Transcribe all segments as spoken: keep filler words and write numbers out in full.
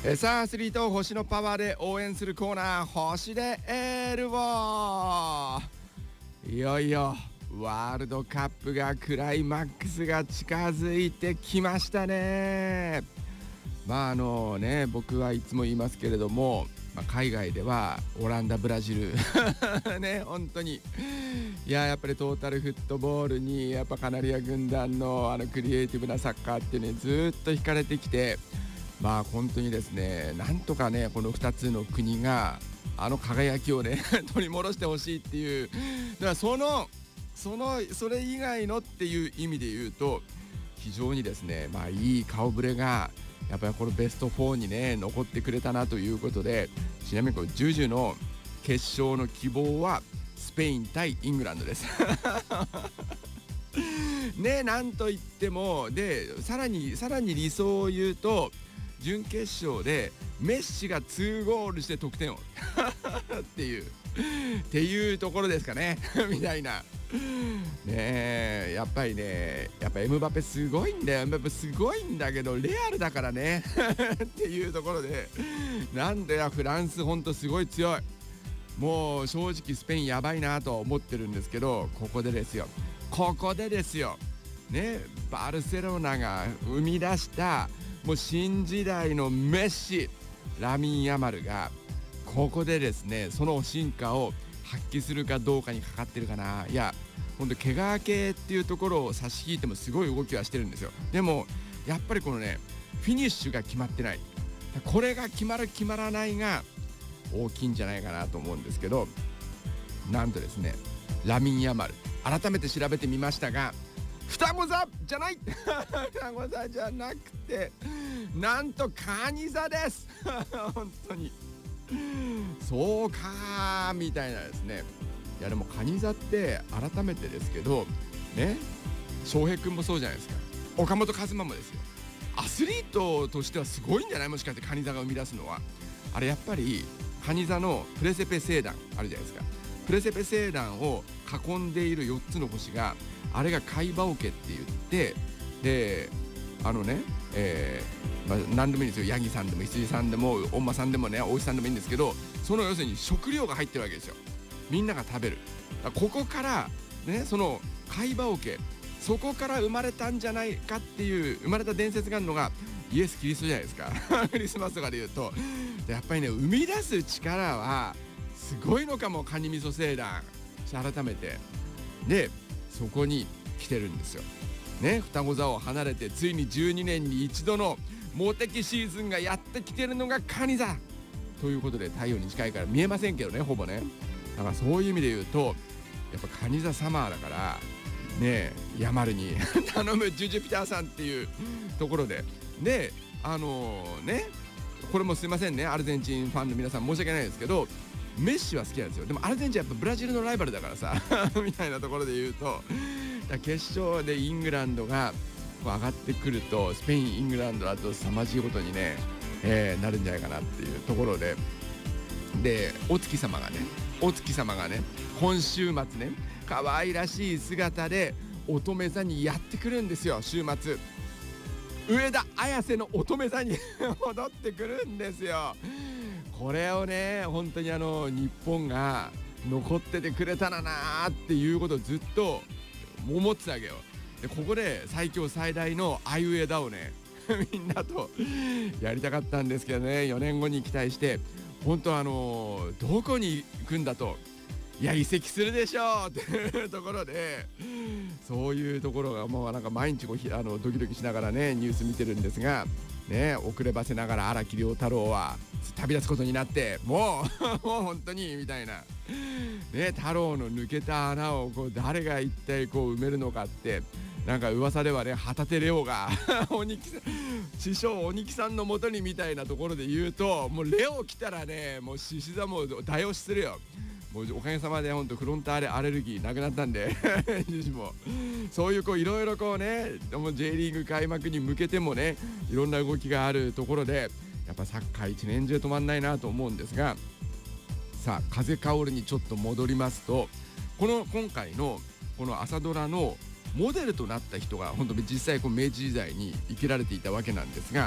えーさあアスリートを星のパワーで応援するコーナー、星でエールを。いよいよワールドカップがクライマックスが近づいてきましたね。まああのね僕はいつも言いますけれども、まあ、海外ではオランダブラジルね本当にいややっぱりトータルフットボールにやっぱカナリア軍団のあのクリエイティブなサッカーっていうのにずっと惹かれてきて、まあ本当にですねなんとかねこのふたつの国があの輝きをね取り戻してほしいっていう、だからそのそのそれ以外のっていう意味で言うと非常にですねまあいい顔ぶれがやっぱりこのベストフォーにね残ってくれたなということで、ちなみにこれジュジュの決勝の希望はスペイン対イングランドですね、なんといってもでさらにさらに理想を言うと準決勝でメッシがにゴールして得点をっていうっていうところですかねみたいなねえやっぱりねやっぱエムバペすごいんだよ。エムバペすごいんだけどレアルだからねっていうところで、なんでフランスほんとすごい強い。もう正直スペインやばいなと思ってるんですけど、ここでですよここでですよねバルセロナが生み出したもう新時代のメッシラミン・ヤマルがここでですねその進化を発揮するかどうかにかかってるかな。いやほんと怪我系っていうところを差し引いてもすごい動きはしてるんですよ。でもやっぱりこのねフィニッシュが決まってない、これが決まる決まらないが大きいんじゃないかなと思うんですけど、なんとですねラミン・ヤマル改めて調べてみましたが双子座じゃない双子座じゃなくてなんと蟹座です本当にそうかーみたいなですね。いやでも蟹座って改めてですけどね翔平君もそうじゃないですか、岡本和真もですよ。アスリートとしてはすごいんじゃない、もしかして蟹座が生み出すのは。あれやっぱり蟹座のプレセペ星団あるじゃないですか。プレセペ星団を囲んでいるよっつの星があれが海馬桶って言って、であのね、えーまあ、何でもいいんですよ。ヤギさんでも羊さんでもお馬さんでもねお牛さんでもいいんですけど、その要するに食料が入ってるわけですよ。みんなが食べる。ここからねその海馬桶そこから生まれたんじゃないかっていう生まれた伝説があるのがイエス・キリストじゃないですかクリスマスとかで言うとやっぱりね生み出す力はすごいのかも。カニ味噌星団改めてでそこに来てるんですよね。双子座を離れてついにじゅうにねんに一度のモテ期シーズンがやってきてるのが蟹座ということで、太陽に近いから見えませんけどねほぼね。だからそういう意味で言うとやっぱ蟹座サマーだからねえヤマルに頼むジュジュピターさんっていうところでであのー、ねこれもすいませんねアルゼンチンファンの皆さん申し訳ないですけどメッシは好きなんですよ。でもアルゼンチンはやっぱブラジルのライバルだからさみたいなところで言うとだ決勝でイングランドがこう上がってくるとスペインイングランドだと凄まじいことにね、えー、なるんじゃないかなっていうところででお月様がねお月様がね今週末ね可愛らしい姿で乙女座にやってくるんですよ。週末上田綺世の乙女座に戻ってくるんですよ。これをね本当にあの日本が残っててくれたらなーっていうことをずっと思ってたわけよ。でここで最強最大のあいうえだをねみんなとやりたかったんですけどね、よねんごに期待して本当あのー、どこに行くんだと、いや移籍するでしょうっていうところで、そういうところがもうなんか毎日こうひあのドキドキしながらねニュース見てるんですがね、遅ればせながら荒木遼太郎は旅立つことになってもうもう本当にみたいなね、太郎の抜けた穴をこう誰が一体こう埋めるのかってなんか噂ではね旗手レオが鬼木さん師匠鬼木さんの元にみたいなところで言うともうレオ来たらねもう獅子座も大押しするよ。もうおかげさまで本当フロンターレアレルギーなくなったんでもそういうこういろいろこうねもう J リーグ開幕に向けてもねいろんな動きがあるところでやっぱサッカー一年中止まんないなと思うんですが、さあ風薫るにちょっと戻りますとこの今回のこの朝ドラのモデルとなった人が本当に実際こう明治時代に生きられていたわけなんですが、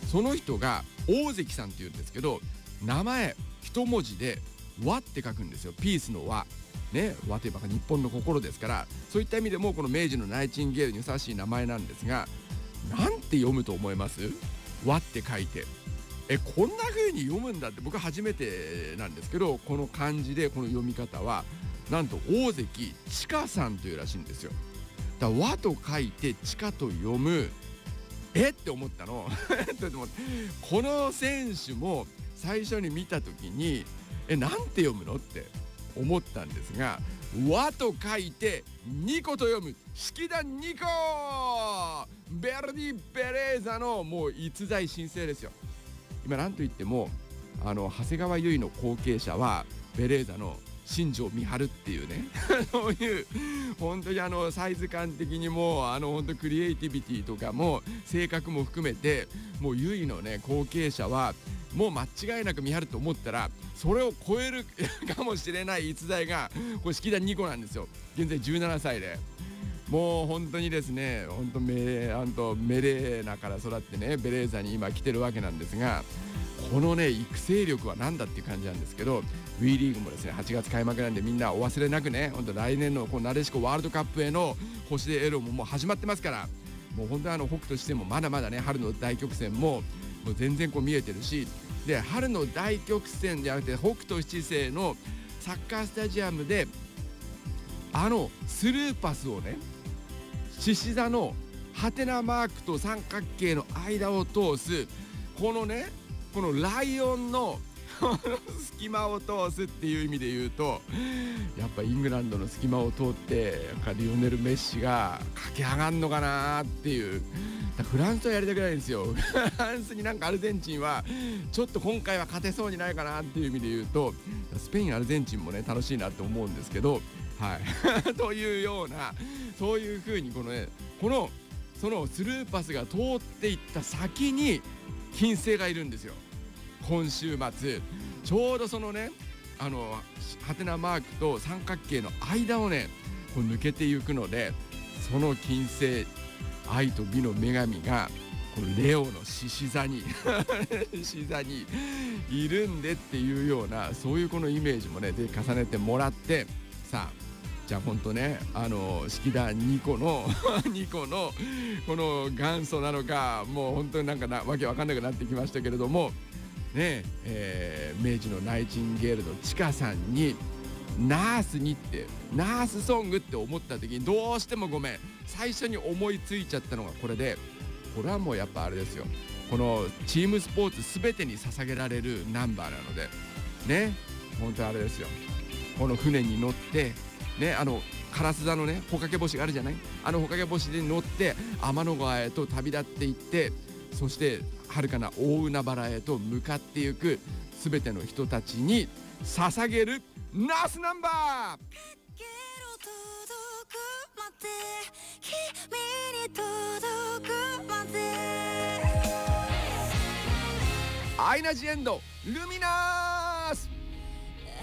その人が大関さんっていうんですけど、名前一文字で和って書くんですよ。ピースの和ね、和といえば日本の心ですから、そういった意味でもこの明治のナイチンゲールにふさわしい名前なんですが、なんて読むと思います？和って書いて、えこんな風に読むんだって、僕は初めてなんですけど、この漢字でこの読み方はなんと大関千佳さんというらしいんですよ。だから和と書いて千佳と読む、えって思ったのこの選手も最初に見た時にえなんて読むのって思ったんですが、和と書いてニコと読む式田ニコ、ベルディベレーザのもう逸材新星ですよ。今なんといってもあの長谷川唯の後継者はベレーザの新庄美春っていうねそういう本当にあのサイズ感的にもあの本当クリエイティビティとかも性格も含めて、もう唯のね後継者はもう間違いなく美春と思ったらそれを超えるかもしれない逸材がこれ式田ニコなんですよ。現在じゅうななさいで、もう本当にですね、本当メあんとメレーナから育ってねベレーザに今来てるわけなんですが、このね育成力は何だっていう感じなんですけど、 ウィー リーグもですねはちがつ開幕なんで、みんなお忘れなくね、本当来年のこうなでしこワールドカップへの星でエロももう始まってますから、もう本当にあの北斗七星もまだまだね春の大曲線ももう全然こう見えてるし、で春の大曲線じゃなくて北斗七星のサッカースタジアムであのスルーパスをね、獅子座のハテナマークと三角形の間を通すこのねこのライオンの隙間を通すっていう意味で言うと、やっぱイングランドの隙間を通ってリオネル・メッシが駆け上がんのかなっていう。フランスはやりたくないんですよ。フランスになんかアルゼンチンはちょっと今回は勝てそうにないかなっていう意味で言うと、スペインアルゼンチンもね楽しいなと思うんですけど、はいというような、そういう風にこのねこのそのスルーパスが通っていった先に金星がいるんですよ。今週末ちょうどそのねあのハテナマークと三角形の間をねこう抜けていくので、その金星愛と美の女神がこのレオの獅子座に獅子座にいるんでっていうような、そういうこのイメージもねで重ねてもらって、さあじゃあ本当ねあの式田ニコのニコのこの元祖なのか、もう本当になんかなわけわかんなくなってきましたけれどもねえ、えー、明治のナイチンゲールの千佳さんにナースにってナースソングって思った時にどうしてもごめん最初に思いついちゃったのがこれで、これはもうやっぱあれですよ、このチームスポーツ全てに捧げられるナンバーなのでね、本当にあれですよ、この船に乗ってね、あの烏座のね帆掛け星があるじゃない、あの帆掛け星に乗って天の川へと旅立っていって、そして遥かな大海原へと向かっていく全ての人たちに捧げるナースナンバー。アイナ・ジ・エンドルミナー